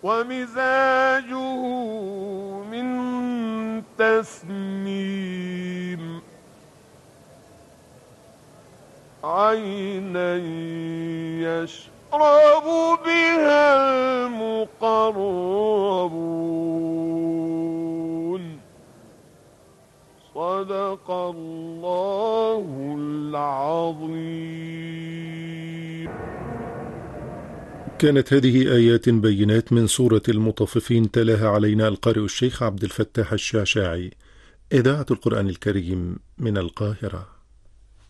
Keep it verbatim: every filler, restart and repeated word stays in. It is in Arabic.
ومزاجه من تسنيم عينا يشرب بها المقربون صدق الله العظيم. كانت هذه آيات بينات من سورة المطففين، تلاها علينا القارئ الشيخ عبد الفتاح الشعشاعي. إذاعة القرآن الكريم من القاهرة.